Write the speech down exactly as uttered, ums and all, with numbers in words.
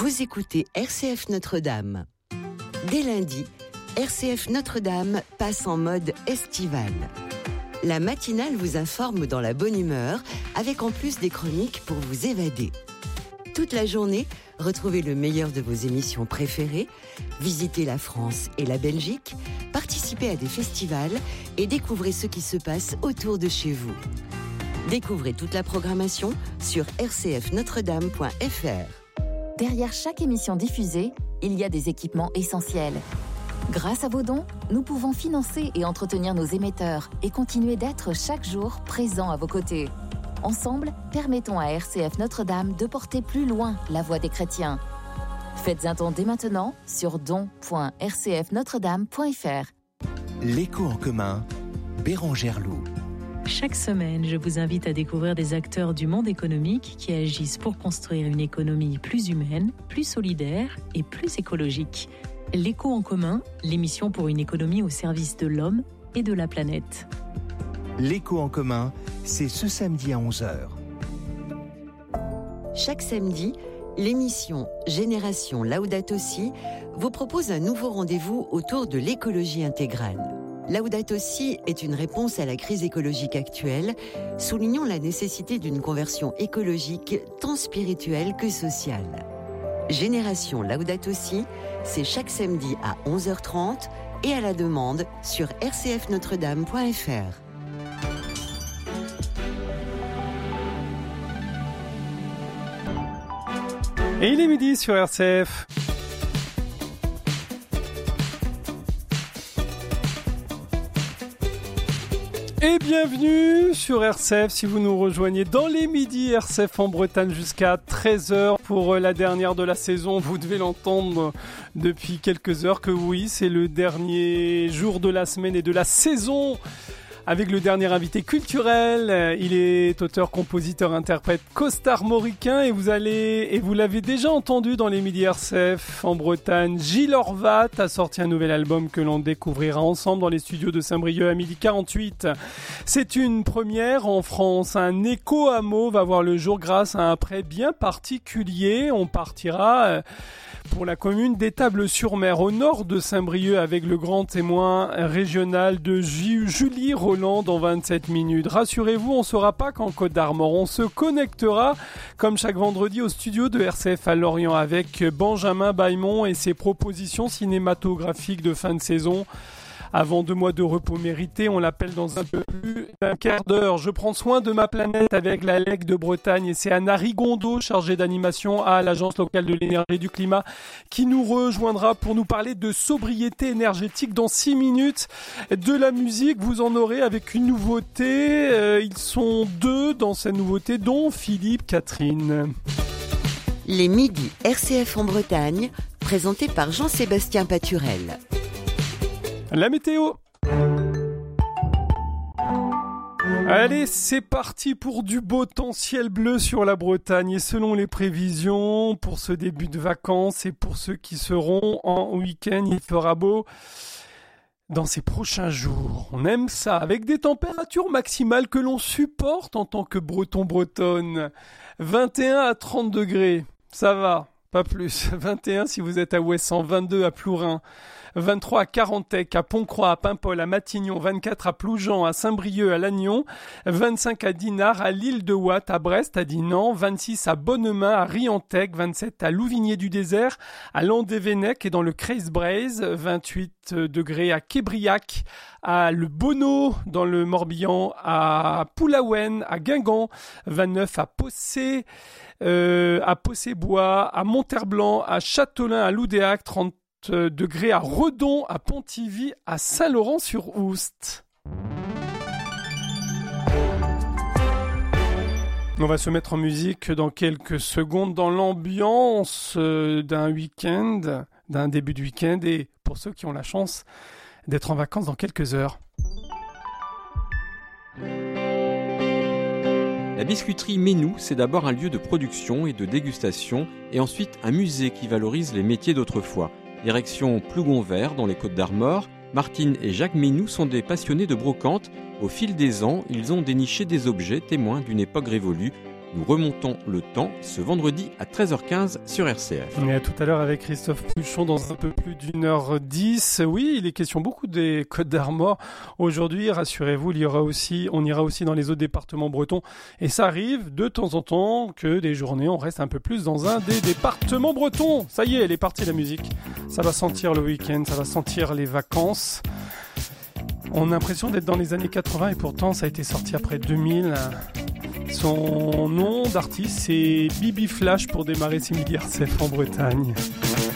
Vous écoutez R C F Notre-Dame. Dès lundi, R C F Notre-Dame passe en mode estival. La matinale vous informe dans la bonne humeur, avec en plus des chroniques pour vous évader. Toute la journée, retrouvez le meilleur de vos émissions préférées, visitez la France et la Belgique, participez à des festivals et découvrez ce qui se passe autour de chez vous. Découvrez toute la programmation sur r c f notre dame point f r. Derrière chaque émission diffusée, il y a des équipements essentiels. Grâce à vos dons, nous pouvons financer et entretenir nos émetteurs et continuer d'être chaque jour présents à vos côtés. Ensemble, permettons à R C F Notre-Dame de porter plus loin la voix des chrétiens. Faites un don dès maintenant sur don point r c f notre dame point f r. L'écho en commun, Bérangère Loup. Chaque semaine, je vous invite à découvrir des acteurs du monde économique qui agissent pour construire une économie plus humaine, plus solidaire et plus écologique. L'écho en commun, l'émission pour une économie au service de l'homme et de la planète. L'écho en commun, c'est ce samedi à onze heures. Chaque samedi, l'émission Génération Laudato Si vous propose un nouveau rendez-vous autour de l'écologie intégrale. Laudato Si est une réponse à la crise écologique actuelle, soulignant la nécessité d'une conversion écologique tant spirituelle que sociale. Génération Laudato Si, c'est chaque samedi à onze heures trente et à la demande sur r c f notre dame point f r. Et il est midi sur R C F. Et bienvenue sur R C F si vous nous rejoignez dans les midis R C F en Bretagne jusqu'à treize heures pour la dernière de la saison. Vous devez l'entendre depuis quelques heures que oui, c'est le dernier jour de la semaine et de la saison. Avec le dernier invité culturel, il est auteur, compositeur, interprète costarmoricain et vous allez, et vous l'avez déjà entendu dans les midis R C F en Bretagne. Gilles Horvat a sorti un nouvel album que l'on découvrira ensemble dans les studios de Saint-Brieuc à midi quarante-huit. C'est une première en France. Un éco-hameau va voir le jour grâce à un prêt bien particulier. On partira pour la commune d'Étables-sur-Mer, au nord de Saint-Brieuc, avec le grand témoin régional de Julie Roland dans vingt-sept minutes. Rassurez-vous, on ne sera pas qu'en Côte d'Armor. On se connectera, comme chaque vendredi, au studio de R C F à Lorient avec Benjamin Bailmont et ses propositions cinématographiques de fin de saison. Avant deux mois de repos mérité, on l'appelle dans un peu plus d'un quart d'heure. Je prends soin de ma planète avec la L E C de Bretagne et c'est Anna Rigondeau, chargée d'animation à l'Agence locale de l'énergie et du climat, qui nous rejoindra pour nous parler de sobriété énergétique dans six minutes. De la musique, vous en aurez avec une nouveauté. Euh, ils sont deux dans cette nouveauté, dont Philippe Catherine. Les midis R C F en Bretagne, présentés par Jean-Sébastien Paturel. La météo. Allez, c'est parti pour du beau temps ciel bleu sur la Bretagne. Et selon les prévisions, pour ce début de vacances et pour ceux qui seront en week-end, il fera beau dans ces prochains jours. On aime ça, avec des températures maximales que l'on supporte en tant que breton-bretonne. vingt et un à trente degrés, ça va, pas plus. vingt et un si vous êtes à Ouessant, vingt-deux à Plourin. vingt-trois à Carantec, à Pontcroix, à Paimpol, à Matignon, vingt-quatre à Ploujean, à Saint-Brieuc, à Lannion, vingt-cinq à Dinard, à l'île de Ouat, à Brest, à Dinan, vingt-six à Bonnemain, à Riantec, vingt-sept à Louvigné-du-Désert, à Landévennec et dans le Creuse-Braise, vingt-huit degrés à Québriac, à Le Bonneau, dans le Morbihan, à Poulaouen, à Guingamp, vingt-neuf à Possé, euh, à Possé-Bois, à Monterblanc, à Châteaulin, à Loudéac, trente degrés à Redon, à Pontivy, à Saint-Laurent-sur-Oust. On va se mettre en musique dans quelques secondes dans l'ambiance d'un week-end, d'un début de week-end et pour ceux qui ont la chance d'être en vacances dans quelques heures. La biscuiterie Ménou, c'est d'abord un lieu de production et de dégustation et ensuite un musée qui valorise les métiers d'autrefois. Direction Plougonvert dans les Côtes d'Armor, Martine et Jacques Ménou sont des passionnés de brocante. Au fil des ans, ils ont déniché des objets témoins d'une époque révolue. Nous remontons le temps ce vendredi à treize heures quinze sur R C F. Et à tout à l'heure avec Christophe Puchon dans un peu plus d'une heure dix. Oui, il est question beaucoup des Côtes d'Armor. Aujourd'hui, rassurez-vous, il y aura aussi, on ira aussi dans les autres départements bretons. Et ça arrive de temps en temps que des journées, on reste un peu plus dans un des départements bretons. Ça y est, elle est partie la musique. Ça va sentir le week-end, ça va sentir les vacances. On a l'impression d'être dans les années quatre-vingts et pourtant ça a été sorti après deux mille. Son nom d'artiste, c'est Bibi Flash pour démarrer ces midi R C F en Bretagne.